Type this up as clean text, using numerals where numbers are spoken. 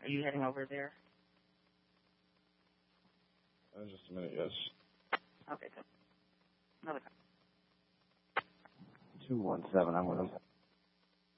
Are you heading over there? Just a minute, yes. Okay, good. Another call. 217, I'm with him.